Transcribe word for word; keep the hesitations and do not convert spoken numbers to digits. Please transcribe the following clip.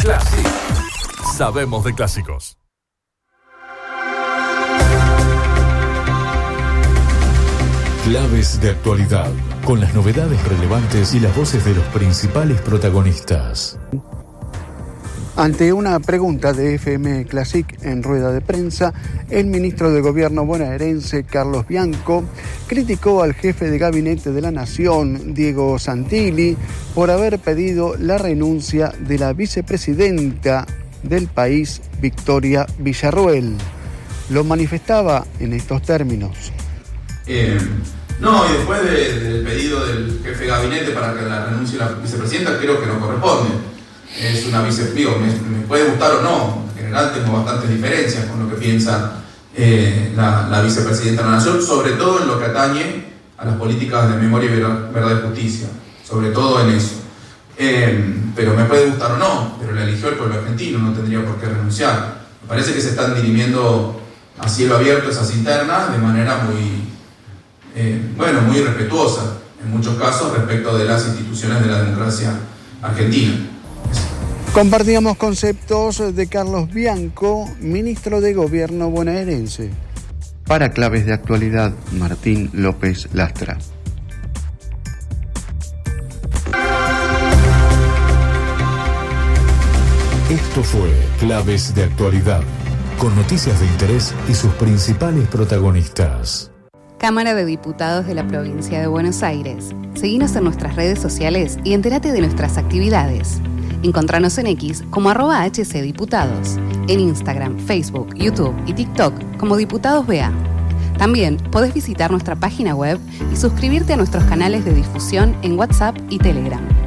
Classic. Sabemos de clásicos. Claves de actualidad, con las novedades relevantes y las voces de los principales protagonistas. Ante una pregunta de F M Classic en rueda de prensa, el ministro de Gobierno bonaerense, Carlos Bianco, criticó al jefe de gabinete de la Nación, Diego Santilli, por haber pedido la renuncia de la vicepresidenta del país, Victoria Villarruel. Lo manifestaba en estos términos. Eh, no, y después de, del pedido del jefe de gabinete para que la renuncie la vicepresidenta, creo que no corresponde. Es una vicepresidenta, me, me puede gustar o no, en general tengo bastantes diferencias con lo que piensa eh, la, la vicepresidenta de la Nación, sobre todo en lo que atañe a las políticas de memoria, verdad y justicia, sobre todo en eso. Eh, pero me puede gustar o no, pero la eligió el pueblo argentino, no tendría por qué renunciar. Me parece que se están dirimiendo a cielo abierto esas internas de manera muy... Eh, bueno, muy respetuosa, en muchos casos, respecto de las instituciones de la democracia argentina. Compartíamos conceptos de Carlos Bianco, ministro de Gobierno bonaerense. Para Claves de Actualidad, Martín López Lastra. Esto fue Claves de Actualidad, con noticias de interés y sus principales protagonistas. Cámara de Diputados de la Provincia de Buenos Aires. Seguinos en nuestras redes sociales y entérate de nuestras actividades. Encontranos en X como arroba hcdiputados, en Instagram, Facebook, YouTube y TikTok como Diputados B A. También podés visitar nuestra página web y suscribirte a nuestros canales de difusión en WhatsApp y Telegram.